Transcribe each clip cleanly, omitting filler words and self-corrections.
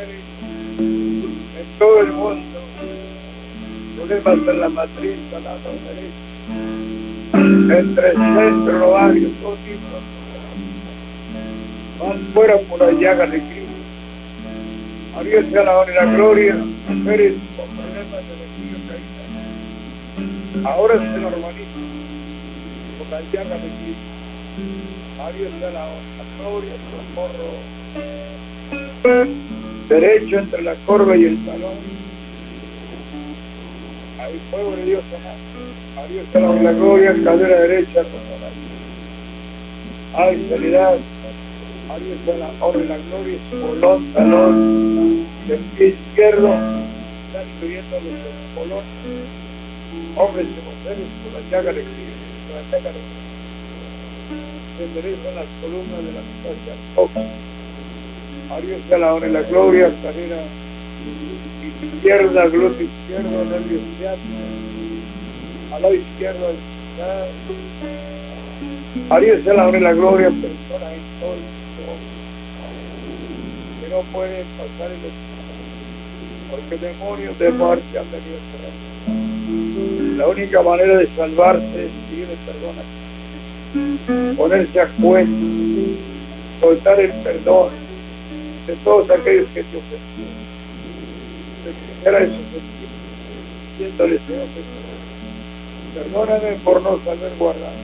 mujeres en todo el mundo, problemas en la matriz, al lado derecho, entre el centro, el ovario, todo tipo, van fuera por la llaga de Cristo. A Dios sea la honra y la gloria, mujeres con problemas de desvío caída. Ahora se normaliza por la llaga de Cristo. A Dios sea la honra, la gloria, el socorro. Derecho entre la corva y el talón. Hay fuego de Dios amado. A Dios sea la honra y la gloria, cadera derecha como la. Hay sanidad. A Dios sea la honra y la gloria, polón, talón, del pie izquierdo, están incluyendo los polón, hombres y mujeres por la llaga de Cristo, por la llaga de Cristo. Se enderezan las columnas de la muchacha. A Dios sea la honra y la gloria, cadera izquierda, glúteo izquierdo, nervio ciático, al lado izquierdo, a Dios sea la honra y la gloria, personas en todo el que no pueden pasar el hospital, porque demonios de muerte han venido a cerrar. La única manera de salvarse es pedirle perdón, ponerse a cuenta, soltar el perdón de todos aquellos que te ofendieron. Era eso, diciéndole, Señor Jesús, perdóname por no saber guardar.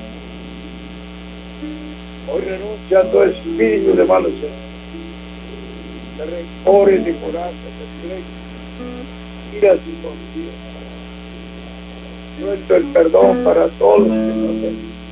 Hoy renuncio a todo espíritu de malos de rencores, de coraje, de pleitos, iras y contiendas. Suelto el perdón para todos los que nos den.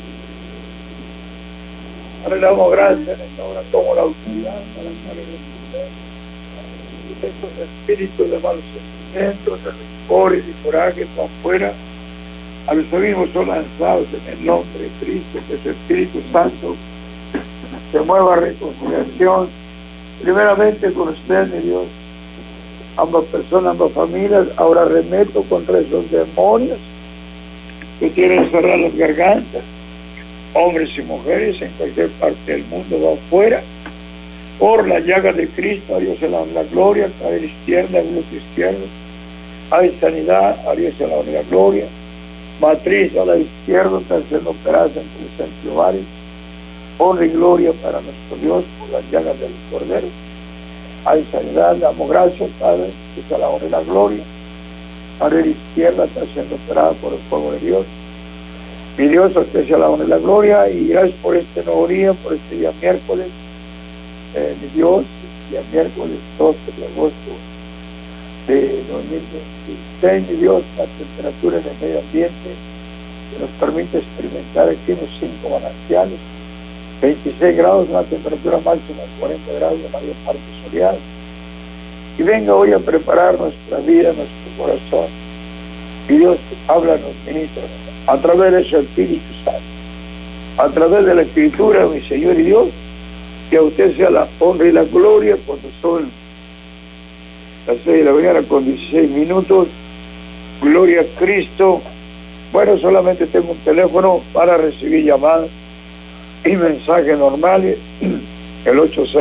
Ahora le damos gracias, ahora tomo la autoridad para estar en el estos espíritus de malos sentimientos, de rencores y coraje van fuera. A los mismos son lanzados en el nombre de Cristo, que es el Espíritu Santo, que mueva reconciliación, primeramente con usted, mi Dios, ambas personas, ambas familias. Ahora remeto contra esos demonios que quieren cerrar las gargantas, hombres y mujeres en cualquier parte del mundo, va afuera, por la llaga de Cristo. A Dios se la gloria, cadera izquierda, glúteo izquierdo, hay sanidad, a Dios se la gloria, matriz a la izquierda, está siendo operada entre el centro y ovario. Honra y gloria para nuestro Dios por las llagas del Cordero. Hay sanidad, damos gracias, Padre, que sea la honra y la gloria. Cadera izquierda está siendo operada por el fuego de Dios. Mi Dios, a usted sea la honra y la gloria, y gracias por este nuevo día, por este día miércoles. Mi Dios, día miércoles 12 de agosto de 2026, mi Dios, la temperatura en el medio ambiente que nos permite experimentar aquí los 5 manantiales, 26 grados, una temperatura máxima de 40 grados, la mayor parte soleada. Y venga hoy a preparar nuestra vida, nuestro corazón. Y Dios, háblanos, ministranos, a través de su Espíritu Santo, a través de la Escritura, mi Señor y Dios, que a usted sea la honra y la gloria cuando son las 6 de la mañana con 16 minutos. Gloria a Cristo. Bueno, solamente tengo un teléfono para recibir llamadas y mensajes normales, el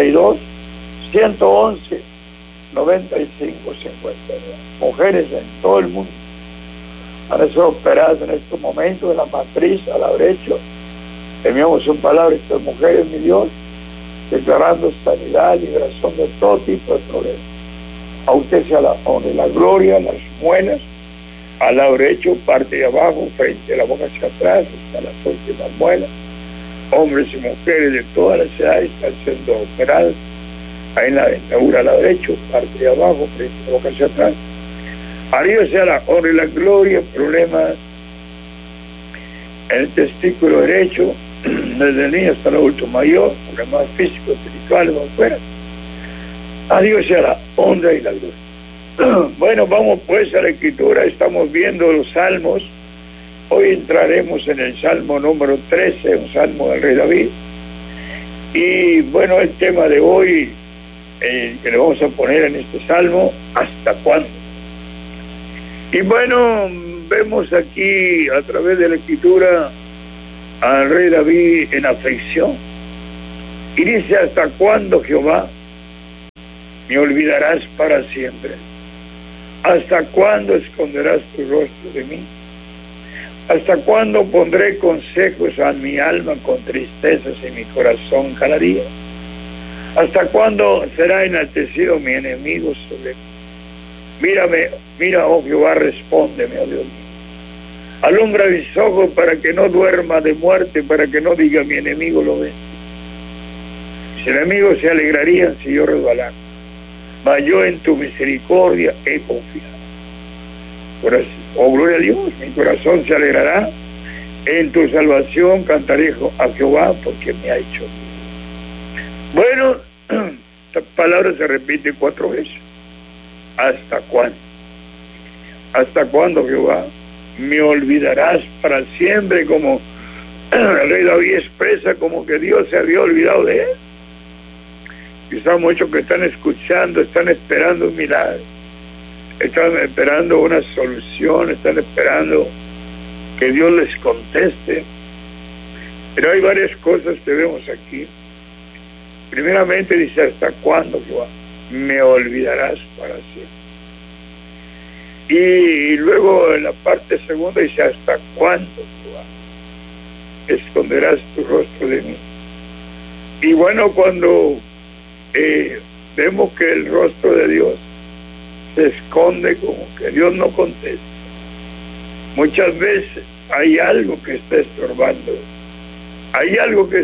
862-111-9550. Mujeres en todo el mundo han sido operadas en estos momentos de la matriz a la derecha. Enviamos una palabra a estas mujeres, mi Dios, declarando sanidad, liberación de todo tipo de problemas. A usted sea la honra y la gloria, las muelas, al lado derecho, parte de abajo, frente a la boca hacia atrás, hasta las últimas muelas. Hombres y mujeres de todas las edades están siendo operadas. Ahí en la dentadura al lado derecho, parte de abajo, frente a la boca hacia atrás. A Dios sea la honra y la gloria. Problemas en el testículo derecho, desde el niño hasta el adulto mayor, problemas físicos, espirituales, van fuera. A Dios sea la honra y la gloria. Bueno, vamos pues a la Escritura. Estamos viendo los salmos. Hoy entraremos en el salmo número 13, un salmo del rey David. Y bueno, el tema de hoy que le vamos a poner en este salmo, ¿hasta cuándo? Y bueno, vemos aquí a través de la Escritura al rey David en aflicción. Y dice: ¿hasta cuándo, Jehová? me olvidarás para siempre? ¿Hasta cuándo esconderás tu rostro de mí? ¿Hasta cuándo pondré consejos a mi alma con tristezas en mi corazón cada día? ¿Hasta cuándo será enaltecido mi enemigo sobre mí? Mírame, mira, oh Jehová, respóndeme, oh Dios mío. Alumbra mis ojos para que no duerma de muerte, para que no diga mi enemigo lo ve. Mis enemigos se alegrarían si yo resbalara, mas yo en tu misericordia he confiado. Oh, gloria a Dios, mi corazón se alegrará, en tu salvación cantaré a Jehová porque me ha hecho bien. Bueno, esta palabra se repite 4 veces. ¿Hasta cuándo? ¿Hasta cuándo, Jehová? ¿Me olvidarás para siempre? Como el rey David expresa, como que Dios se había olvidado de él. Quizás muchos que están escuchando están esperando un milagro, están esperando una solución, están esperando que Dios les conteste. Pero hay varias cosas que vemos aquí. Primeramente dice, ¿hasta cuándo, Jehová? Me olvidarás para siempre. Y luego en la parte segunda dice, ¿hasta cuándo, Jehová, esconderás tu rostro de mí? Y bueno, cuando vemos que el rostro de Dios se esconde, como que Dios no contesta, muchas veces hay algo que está estorbando, hay algo que